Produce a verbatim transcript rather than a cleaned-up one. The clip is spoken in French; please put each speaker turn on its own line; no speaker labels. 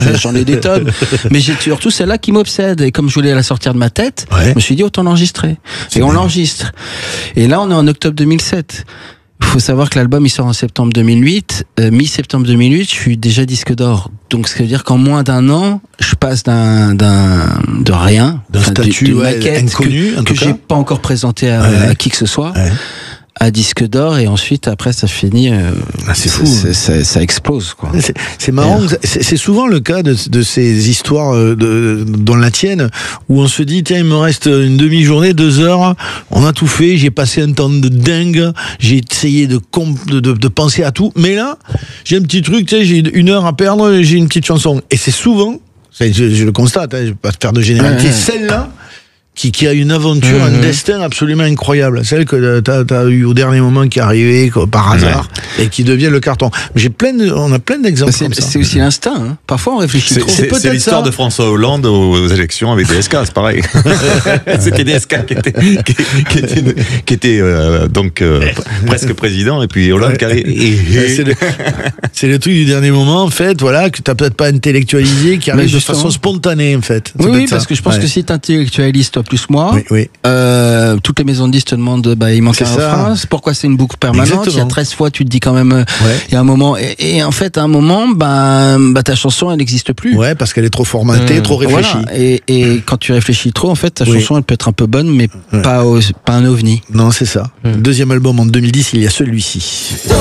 J'en ai des tonnes. Mais j'ai surtout celle-là qui m'obsède. Et comme je voulais la sortir de ma tête,
Ouais.
je me suis dit autant l'enregistrer.
C'est
Et on
bien.
l'enregistre. Et là, on est en octobre deux mille sept. Il faut savoir que l'album il sort en septembre deux mille huit. Euh, mi-septembre deux mille huit, je suis déjà disque d'or. Donc, ce qui veut dire qu'en moins d'un an, je passe d'un, d'un, de rien,
D'un
enfin,
statut,
d'une
ouais,
maquette
inconnu,
que,
en tout
que
cas.
j'ai pas encore présenté à,
Ouais.
à qui que ce soit,
Ouais.
à disque d'or. Et ensuite, après, ça finit. Euh,
Ah, c'est fou.
c'est- ça, ça explose, quoi.
C'est, c'est marrant, c'est, c'est souvent le cas de, de ces histoires euh, de, dans la tienne, où on se dit, tiens, il me reste une demi-journée, deux heures, on a tout fait, j'ai passé un temps de dingue, j'ai essayé de, comp- de, de, de penser à tout, mais là, j'ai un petit truc, tu sais, j'ai une heure à perdre, j'ai une petite chanson. Et c'est souvent, c'est- je, je le constate, hein, je vais pas faire de généralité,
Ouais, ouais.
celle-là, qui, qui a une aventure,
Mmh.
un destin absolument incroyable. Celle que t'as, t'as eu au dernier moment qui est arrivée, quoi, par hasard, et qui devient le carton. J'ai plein de, on a plein d'exemples
C'est,
comme ça.
c'est aussi l'instinct. Hein. Parfois, on réfléchit
C'est,
trop.
c'est,
peut-être
c'est l'histoire
ça.
de François Hollande aux, aux élections avec D S K, c'est pareil. C'était D S K qui était, qui, qui était, qui était euh, donc euh, presque président, et puis Hollande
Ouais.
qui arrive. Et,
Ouais, c'est, le, c'est le truc du dernier moment, en fait, voilà, que t'as peut-être pas intellectualisé, qui arrive
Mais
de
justement.
façon spontanée, en fait.
Oui,
C'est
oui,
peut-être
parce
ça.
que je pense
Ouais.
que si tu intellectualises, toi plus moi,
Oui, oui.
euh, toutes les maisons de disques te demandent, bah, il manque
C'est
un
ça.
refrain. Pourquoi c'est une boucle permanente?
Exactement.
Il y a treize fois, tu te dis quand même, euh,
Ouais.
il y a un moment, et, et en fait, à un moment, bah, bah ta chanson, elle n'existe plus.
Ouais, parce qu'elle est trop formatée,
Mmh.
trop réfléchie.
Voilà. Et, et quand tu réfléchis trop, en fait, ta
Oui.
chanson, elle peut être un peu bonne, mais
Ouais.
pas, au- pas un ovni.
Non, c'est ça. Deuxième album en deux mille dix, il y a celui-ci.